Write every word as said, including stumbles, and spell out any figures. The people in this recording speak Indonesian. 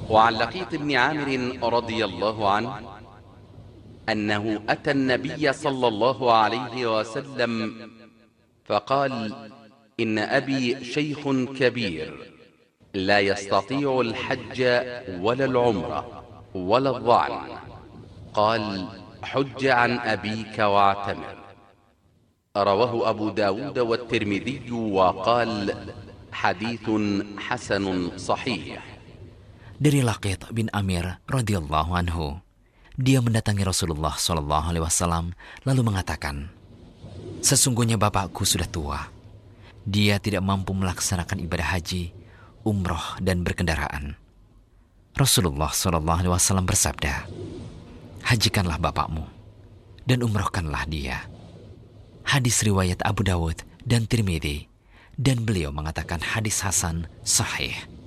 وعن لقيط بن عامر رضي الله عنه أنه أتى النبي صلى الله عليه وسلم فقال: إن أبي شيخ كبير لا يستطيع الحج ولا العمرة ولا الظعن. قال: حج عن أبيك واعتمر. رواه أبو داود والترمذي وقال: حديث حسن صحيح. Dari Laqit bin Amir radhiyallahu anhu, dia mendatangi Rasulullah shallallahu alaihi wasallam lalu mengatakan, sesungguhnya bapakku sudah tua. Dia tidak mampu melaksanakan ibadah haji, umroh dan berkendaraan. Rasulullah shallallahu alaihi wasallam bersabda, hajikanlah bapakmu dan umrohkanlah dia. Hadis riwayat Abu Dawud dan Tirmidzi, dan beliau mengatakan hadis hasan sahih.